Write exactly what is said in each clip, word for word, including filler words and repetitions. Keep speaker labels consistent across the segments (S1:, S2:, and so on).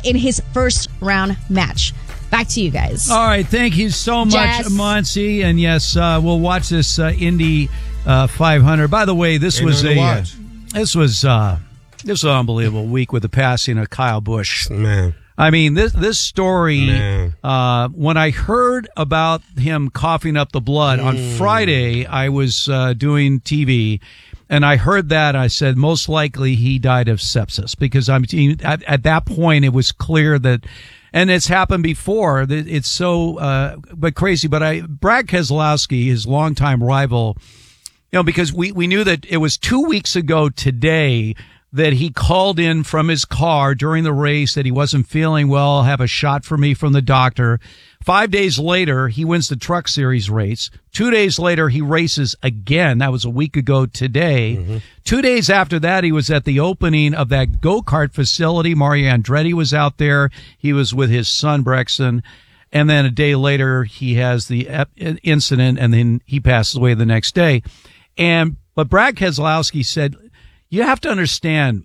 S1: in his first round match. Back to you guys.
S2: All right. Thank you so much,
S1: Jess.
S2: Monsi. And yes, uh, we'll watch this uh, Indy uh, five hundred. By the way, this
S3: Ain't
S2: was
S3: nothing to
S2: a uh,
S3: watch.
S2: this was uh, this was an unbelievable week with the passing of Kyle Busch.
S3: Man.
S2: I mean, this this story,
S3: Man.
S2: uh, when I heard about him coughing up the blood on Friday, I was uh, doing T V, and I heard that. I said, most likely he died of sepsis, because I'm at, at that point, it was clear that, and it's happened before, that it's so uh, but crazy. But I, Brad Keselowski, his longtime rival, you know, because we, we knew that it was two weeks ago today that he called in from his car during the race that he wasn't feeling well, have a shot for me from the doctor. Five days later, he wins the Truck Series race. Two days later, he races again. That was a week ago today. Mm-hmm. Two days after that, he was at the opening of that go-kart facility. Mario Andretti was out there. He was with his son, Brexton. And then a day later, he has the incident, and then he passes away the next day. And, but Brad Keselowski said, you have to understand,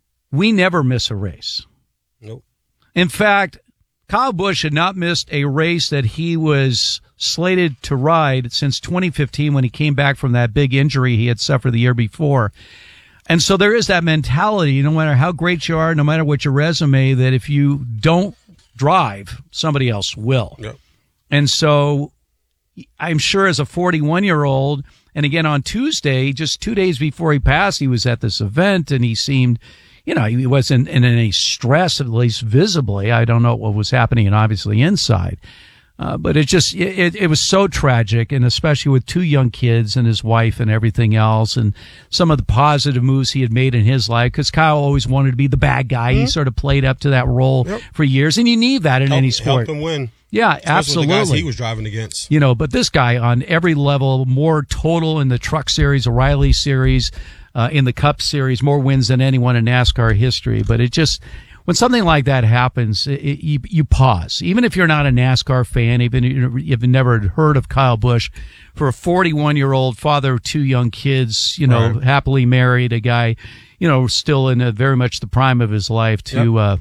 S2: we never miss a race.
S3: Nope.
S2: In fact, Kyle Busch had not missed a race that he was slated to ride since twenty fifteen, when he came back from that big injury he had suffered the year before. And so there is that mentality, no matter how great you are, no matter what your resume, that if you don't drive, somebody else will.
S3: Yep.
S2: And so I'm sure as a forty-one-year-old, and again on Tuesday, just two days before he passed, he was at this event, and he seemed, you know, he wasn't in any stress, at least visibly. I don't know what was happening, and obviously inside. Uh, but it just, it, it was so tragic, and especially with two young kids and his wife and everything else, and some of the positive moves he had made in his life, because Kyle always wanted to be the bad guy. Mm-hmm. He sort of played up to that role yep. for years, and you need that in
S3: help,
S2: any sport.
S3: Help him win.
S2: Yeah,
S3: especially
S2: absolutely.
S3: The guys he was driving against.
S2: You know, but this guy on every level, more total in the Truck Series, O'Reilly Series, uh, in the Cup Series, more wins than anyone in NASCAR history. But it just, when something like that happens, it, it, you, you pause. Even if you're not a NASCAR fan, even if you've never heard of Kyle Busch, for a forty-one-year-old father of two young kids, you know, right. happily married, a guy, you know, still in a, very much the prime of his life, to, yep. uh,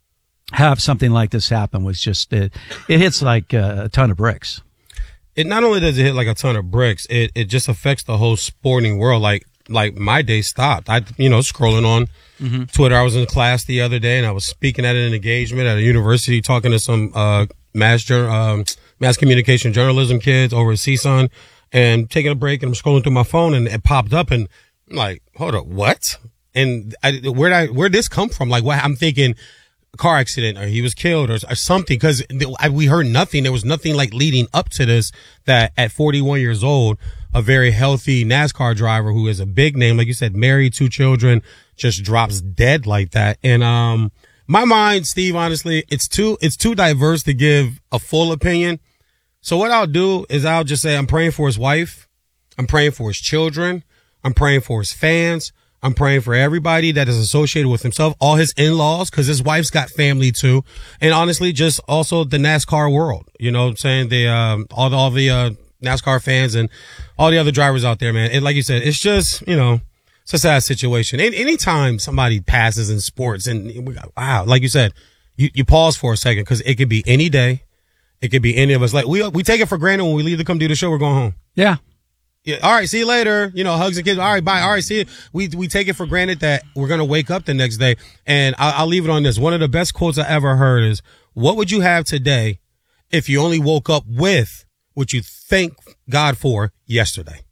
S2: have something like this happen was just, it, it hits like a ton of bricks.
S3: It not only does it hit like a ton of bricks, it, it just affects the whole sporting world. Like, like my day stopped. I, you know, scrolling on mm-hmm. Twitter. I was in class the other day, and I was speaking at an engagement at a university, talking to some, uh, mass, um, mass communication journalism kids over at C S U N, and taking a break, and I'm scrolling through my phone, and it popped up, and I'm like, hold up, what? And I, where'd I, where'd this come from? Like, what? I'm thinking, car accident, or he was killed, or, or something, because we heard nothing. There was nothing like leading up to this, that at forty-one years old, a very healthy NASCAR driver who is a big name, like you said, married, two children, just drops dead like that. And um my mind, Steve, honestly, it's too it's too diverse to give a full opinion. So what I'll do is I'll just say I'm praying for his wife, I'm praying for his children, I'm praying for his fans, I'm praying for everybody that is associated with himself, all his in-laws, because his wife's got family too. And honestly, just also the NASCAR world, you know what I'm saying? The, um, all the, all the, uh, NASCAR fans and all the other drivers out there, man. And like you said, it's just, you know, it's a sad situation. And anytime somebody passes in sports, and wow, like you said, you, you pause for a second, because it could be any day. It could be any of us. Like we, we take it for granted when we leave to come do the show, we're going home.
S2: Yeah.
S3: Yeah, all right, see you later. You know, hugs and kids. All right, bye. All right, see you. We we take it for granted that we're gonna wake up the next day. And I'll, I'll leave it on this. One of the best quotes I ever heard is, "What would you have today if you only woke up with what you thank God for yesterday?"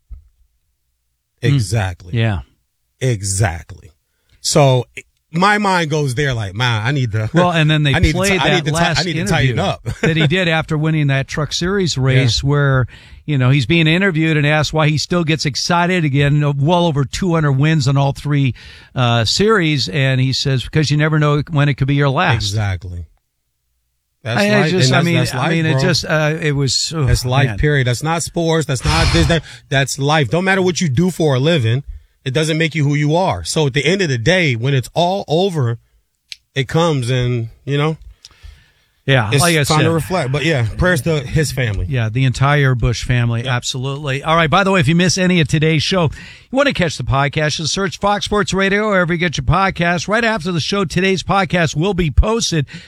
S3: Mm. Exactly.
S2: Yeah.
S3: Exactly. So my mind goes there, like, man, I need to.
S2: Well, and then they
S3: I
S2: played
S3: to,
S2: that
S3: I
S2: last
S3: I need to
S2: interview
S3: tighten up.
S2: that he did after winning that Truck Series race, yeah. where, you know, he's being interviewed and asked why he still gets excited again, well over two hundred wins on all three uh series, and he says, because you never know when it could be your last.
S3: Exactly. That's
S2: I,
S3: life.
S2: Just,
S3: that's,
S2: I mean,
S3: that's life,
S2: I mean,
S3: bro.
S2: it just, uh, it was. Oh,
S3: that's life.
S2: Man.
S3: Period. That's not sports. That's not this. That, that's life. Don't matter what you do for a living. It doesn't make you who you are. So at the end of the day, when it's all over, it comes, and you know,
S2: yeah,
S3: it's
S2: like I
S3: time
S2: said,
S3: to reflect. But yeah, prayers to his family.
S2: Yeah, the entire Busch family. Yep. Absolutely. All right. By the way, if you miss any of today's show, you want to catch the podcast, just search Fox Sports Radio wherever you get your podcast. Right after the show, today's podcast will be posted.